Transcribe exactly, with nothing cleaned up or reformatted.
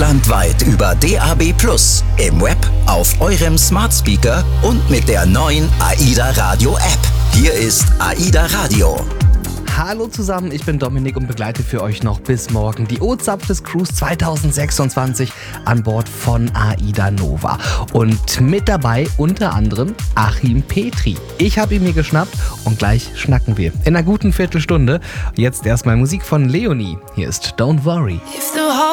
Deutschlandweit über D A B plus, im Web, auf eurem Smart Speaker und mit der neuen AIDA Radio App. Hier ist AIDA Radio. Hallo zusammen, ich bin Dominik und begleite für euch noch bis morgen die O-Zapfes Cruise zwanzig sechsundzwanzig an Bord von AIDA Nova. Und mit dabei unter anderem Achim Petri. Ich habe ihn mir geschnappt und gleich schnacken wir. In einer guten Viertelstunde. Jetzt erstmal Musik von Leonie. Hier ist Don't Worry.